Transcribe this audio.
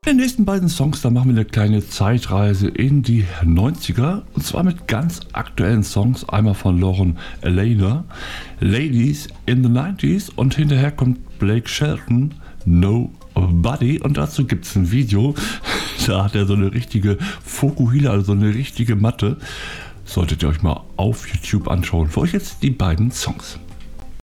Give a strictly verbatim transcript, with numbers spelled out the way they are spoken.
In den nächsten beiden Songs, da machen wir eine kleine Zeitreise in die neunziger. Und zwar mit ganz aktuellen Songs. Einmal von Lauren Alaina, Ladies in the nineties. Und hinterher kommt Blake Shelton, Nobody. Und dazu gibt es ein Video. Da hat er so eine richtige Fokuhila, also so eine richtige Matte. Solltet ihr euch mal auf YouTube anschauen. Für euch jetzt die beiden Songs.